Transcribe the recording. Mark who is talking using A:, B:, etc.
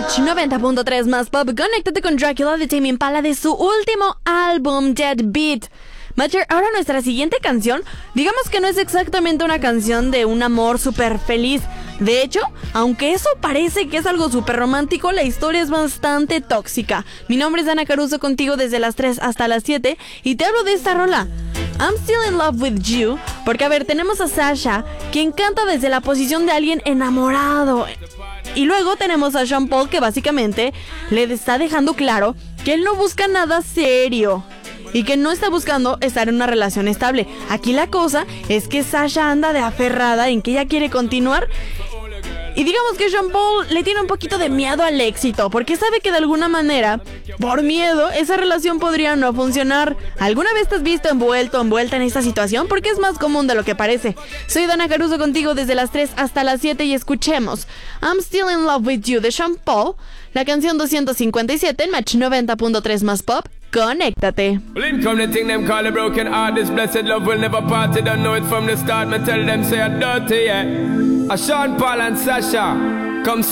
A: Match 90.3 más pop. Conéctate con Drácula de Tame Impala de su último álbum, Dead Beat. Matcher, ahora nuestra siguiente canción, digamos que no es exactamente una canción de un amor súper feliz. De hecho, aunque eso parece que es algo súper romántico, la historia es bastante tóxica. Mi nombre es Ana Caruso, contigo desde las 3 hasta las 7, y te hablo de esta rola, I'm Still in Love with You, porque a ver, tenemos a Sasha, quien canta desde la posición de alguien enamorado. Y luego tenemos a Sean Paul, que básicamente le está dejando claro que él no busca nada serio y que no está buscando estar en una relación estable. Aquí la cosa es que Sasha anda de aferrada en que ella quiere continuar. Y digamos que Sean Paul le tiene un poquito de miedo al éxito, porque sabe que de alguna manera, por miedo, esa relación podría no funcionar. ¿Alguna vez te has visto envuelta en esta situación? Porque es más común de lo que parece. Soy Dana Caruso, contigo desde las 3 hasta las 7, y escuchemos I'm Still in Love with You de Sean Paul, la canción 257 en Match 90.3 más pop. Conéctate.
B: Well, in come the thing them call a broken heart. This blessed love will never part. They don't know it from the start. Me tell them say I'm dirty, yeah. A Sean Paul and Sasha, come